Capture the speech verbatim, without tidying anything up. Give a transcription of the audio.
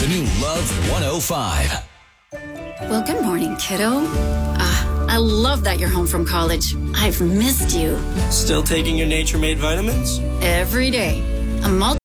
The new Love one oh five. Well, good morning, kiddo. Uh, I love that you're home from college. I've missed you. Still taking your Nature Made vitamins? Every day. A multi